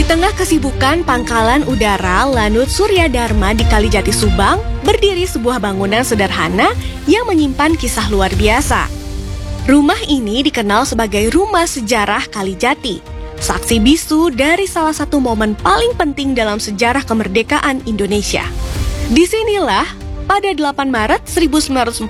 tengah kesibukan Pangkalan Udara Lanut Surya Dharma di Kalijati Subang, berdiri sebuah bangunan sederhana yang menyimpan kisah luar biasa. Rumah ini dikenal sebagai Rumah Sejarah Kalijati, saksi bisu dari salah satu momen paling penting dalam sejarah kemerdekaan Indonesia. Disinilah, pada 8 Maret 1942,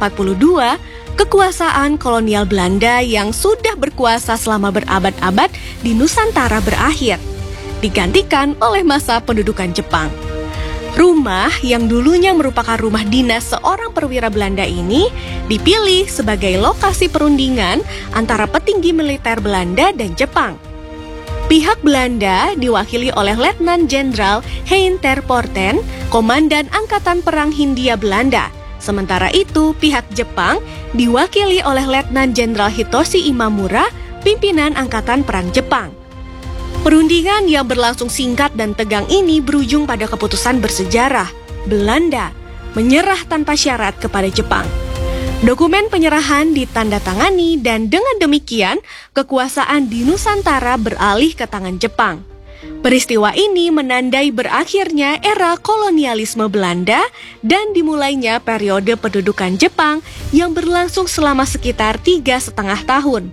kekuasaan kolonial Belanda yang sudah berkuasa selama berabad-abad di Nusantara berakhir, digantikan oleh masa pendudukan Jepang. Rumah yang dulunya merupakan rumah dinas seorang perwira Belanda ini dipilih sebagai lokasi perundingan antara petinggi militer Belanda dan Jepang. Pihak Belanda diwakili oleh Letnan Jenderal Hein ter Porten, Komandan Angkatan Perang Hindia Belanda. Sementara itu, pihak Jepang diwakili oleh Letnan Jenderal Hitoshi Imamura, pimpinan Angkatan Perang Jepang. Perundingan yang berlangsung singkat dan tegang ini berujung pada keputusan bersejarah. Belanda menyerah tanpa syarat kepada Jepang. Dokumen penyerahan ditandatangani dan dengan demikian kekuasaan di Nusantara beralih ke tangan Jepang. Peristiwa ini menandai berakhirnya era kolonialisme Belanda dan dimulainya periode pendudukan Jepang yang berlangsung selama sekitar 3,5 tahun.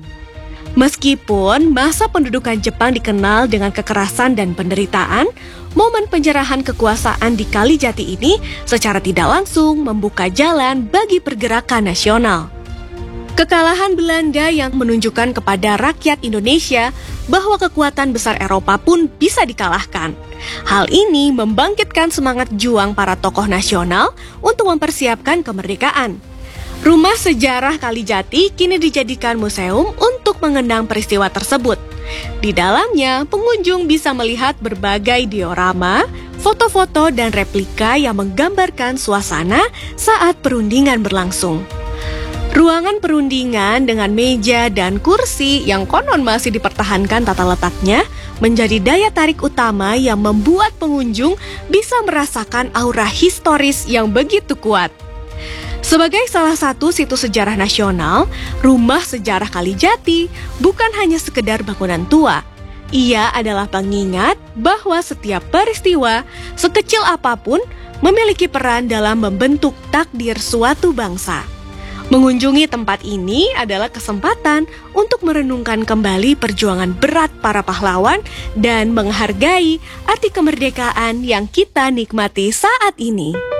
Meskipun masa pendudukan Jepang dikenal dengan kekerasan dan penderitaan, momen penyerahan kekuasaan di Kalijati ini secara tidak langsung membuka jalan bagi pergerakan nasional. Kekalahan Belanda yang menunjukkan kepada rakyat Indonesia bahwa kekuatan besar Eropa pun bisa dikalahkan. Hal ini membangkitkan semangat juang para tokoh nasional untuk mempersiapkan kemerdekaan. Rumah Sejarah Kalijati kini dijadikan museum untuk mengenang peristiwa tersebut. Di dalamnya, pengunjung bisa melihat berbagai diorama, foto-foto, dan replika yang menggambarkan suasana saat perundingan berlangsung. Ruangan perundingan dengan meja dan kursi yang konon masih dipertahankan tata letaknya menjadi daya tarik utama yang membuat pengunjung bisa merasakan aura historis yang begitu kuat. Sebagai salah satu situs sejarah nasional, Rumah Sejarah Kalijati bukan hanya sekedar bangunan tua. Ia adalah pengingat bahwa setiap peristiwa, sekecil apapun, memiliki peran dalam membentuk takdir suatu bangsa. Mengunjungi tempat ini adalah kesempatan untuk merenungkan kembali perjuangan berat para pahlawan dan menghargai arti kemerdekaan yang kita nikmati saat ini.